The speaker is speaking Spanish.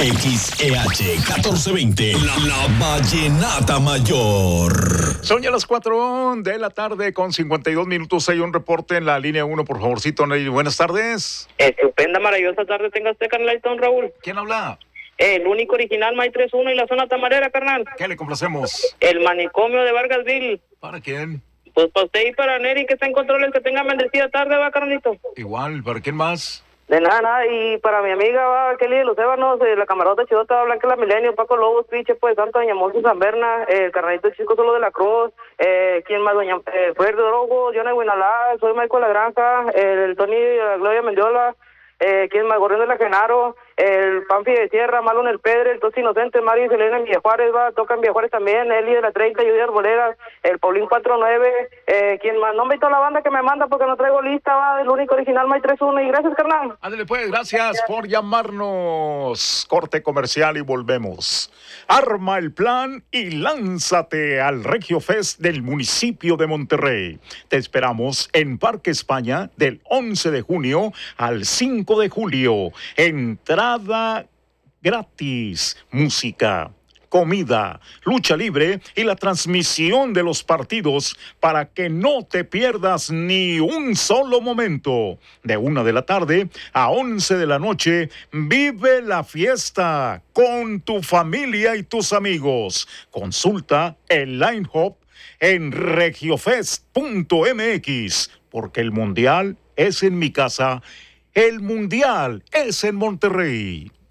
XEH 1420, la Vallenata Mayor. Son ya las 4 de la tarde con 52 minutos. Hay un reporte en la línea 1, por favorcito, Ney. Buenas tardes. Estupenda, maravillosa tarde tenga usted, carnalito, Raúl. ¿Quién habla? El único original, May 31 y la zona tamarera, carnal. ¿Qué le complacemos? El manicomio de Vargasville. ¿Para quién? Pues para usted y para Neri, que está en control, que tenga bendecida tarde, va, carnalito. Igual, ¿para quién más? De nada, y para mi amiga, va, Kelly de los Ébanos, la camarota chidota, Blanca la Milenio, Paco Lobos, Piche, pues, Santo Doña Monte San Berna, el carnalito chico solo de la Cruz, ¿quién más? Doña Fuerte de Orogo, Yona Guinalá, soy Michael La Granja, el Tony Gloria Mendiola, ¿quién más? Gorrión de la Genaro, el Panfi de Sierra, Malo en el Pedre, el Tos Inocente, Mario y Selena en Villa Juárez, va, toca en Villa Juárez también, Eli de la 30, Judy Arboleda, el Paulín 49, ¿quién más? No me toda la banda que me manda porque no traigo lista, va, el único original, May 31, y gracias, carnal. Ándale pues, gracias por llamarnos. Corte comercial y volvemos. Arma el plan y lánzate al Regio Fest del municipio de Monterrey. Te esperamos en Parque España del 11 de junio al 5 de julio. Entrada gratis, música, comida, lucha libre y la transmisión de los partidos para que no te pierdas ni un solo momento. De 1 de la tarde a 11 de la noche, vive la fiesta con tu familia y tus amigos. Consulta el line-up en regiofest.mx, porque el mundial es en mi casa, el mundial es en Monterrey.